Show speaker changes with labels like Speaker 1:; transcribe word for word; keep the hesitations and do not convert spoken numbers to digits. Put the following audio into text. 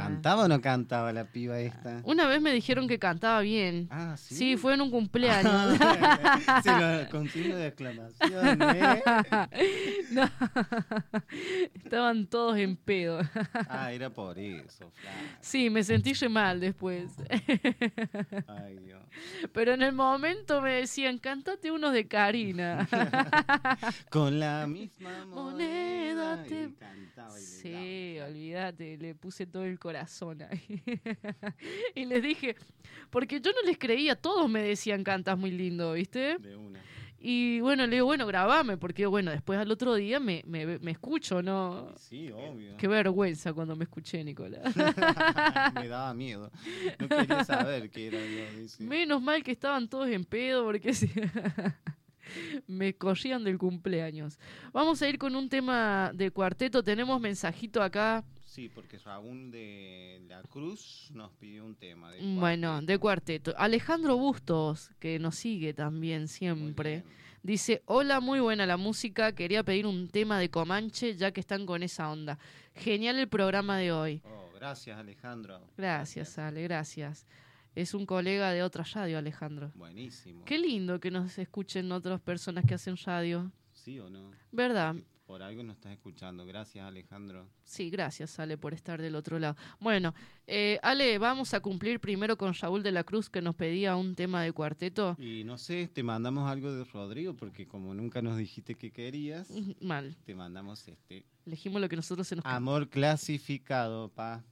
Speaker 1: ¿Cantaba o no cantaba la piba esta?
Speaker 2: Una vez me dijeron que cantaba bien.
Speaker 1: Ah, ¿sí?
Speaker 2: Sí, fue en un cumpleaños.
Speaker 1: Sí, lo- con signo de exclamación, ¿eh?
Speaker 2: No. Estaban todos en pedo.
Speaker 1: Ah, era por eso, flaca.
Speaker 2: Sí, me sentí re mal después.
Speaker 1: Ay, Dios.
Speaker 2: Pero en el momento me decían, cantate unos de Karina.
Speaker 1: Con la misma
Speaker 2: Moneda
Speaker 1: moneda.
Speaker 2: te-
Speaker 1: Y cantaba y le
Speaker 2: Sí,
Speaker 1: daba.
Speaker 2: olvídate, le puse todo el corazón ahí. Y les dije, porque yo no les creía, todos me decían cantas muy lindo, ¿viste?
Speaker 1: De una.
Speaker 2: Y bueno, le digo, bueno, grabame, porque bueno, después al otro día me, me, me escucho, ¿no?
Speaker 1: Y sí, obvio.
Speaker 2: Qué vergüenza cuando me escuché, Nicolás.
Speaker 1: Me daba miedo. No quería saber qué era yo. Dice.
Speaker 2: Menos mal que estaban todos en pedo, porque si... me corrían del cumpleaños. Vamos a ir con un tema de cuarteto. Tenemos mensajito acá.
Speaker 1: Sí, porque Raúl de la Cruz nos pidió un tema. De
Speaker 2: Bueno,
Speaker 1: cuarteto.
Speaker 2: de cuarteto. Alejandro Bustos, que nos sigue también
Speaker 1: Muy
Speaker 2: siempre,
Speaker 1: bien.
Speaker 2: dice, hola, muy buena la música, quería pedir un tema de Comanche ya que están con esa onda. Genial el programa de hoy.
Speaker 1: Oh, gracias, Alejandro.
Speaker 2: Gracias, Ale, gracias. Es un colega de otra radio, Alejandro.
Speaker 1: Buenísimo.
Speaker 2: Qué lindo que nos escuchen otras personas que hacen radio.
Speaker 1: ¿Sí o no?
Speaker 2: ¿Verdad?
Speaker 1: Por algo nos estás escuchando. Gracias, Alejandro.
Speaker 2: Sí, gracias, Ale, por estar del otro lado. Bueno, eh, Ale, vamos a cumplir primero con Raúl de la Cruz, que nos pedía un tema de cuarteto.
Speaker 1: Y no sé, te mandamos algo de Rodrigo, porque como nunca nos dijiste que querías,
Speaker 2: Mal.
Speaker 1: te mandamos este
Speaker 2: Elegimos lo que nosotros se nos...
Speaker 1: Amor Clasificado, pa.